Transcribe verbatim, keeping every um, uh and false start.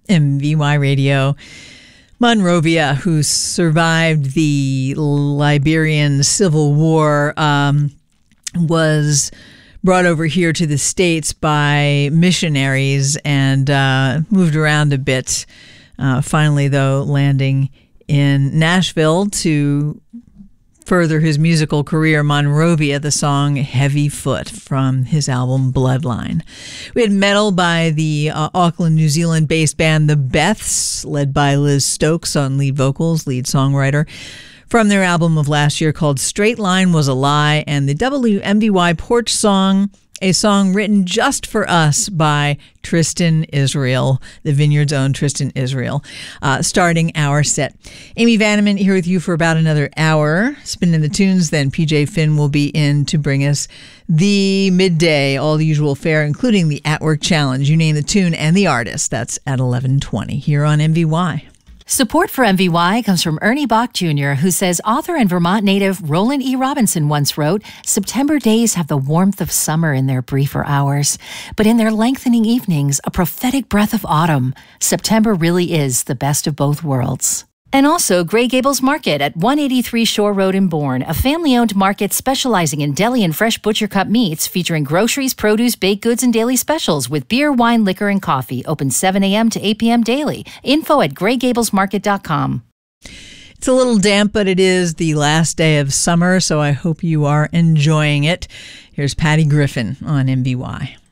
M V Y Radio. Monrovia, who survived the Liberian Civil War, um, was brought over here to the States by missionaries and uh, moved around a bit. Uh, finally, though, landing in Nashville to further his musical career. Monrovia, the song Heavy Foot from his album Bloodline. We had metal by the uh, Auckland, New Zealand-based band The Beths, led by Liz Stokes on lead vocals, lead songwriter, from their album of last year called Straight Line Was a Lie, and the W M D Y Porch Song, a song written just for us by Tristan Israel, the Vineyard's own Tristan Israel, uh, starting our set. Amy Vanneman here with you for about another hour, spinning the tunes. Then P J Finn will be in to bring us the midday, all the usual fare, including the At Work Challenge. You name the tune and the artist. That's at eleven twenty here on M V Y. Support for M V Y comes from Ernie Bach Junior, who says author and Vermont native Roland E. Robinson once wrote, "September days have the warmth of summer in their briefer hours, but in their lengthening evenings, a prophetic breath of autumn. September really is the best of both worlds." And also Gray Gables Market at one eighty-three Shore Road in Bourne, a family-owned market specializing in deli and fresh butcher-cut meats, featuring groceries, produce, baked goods, and daily specials with beer, wine, liquor, and coffee. Open seven a.m. to eight p.m. daily. Info at gray gables market dot com. It's a little damp, but it is the last day of summer, so I hope you are enjoying it. Here's Patty Griffin on M V Y.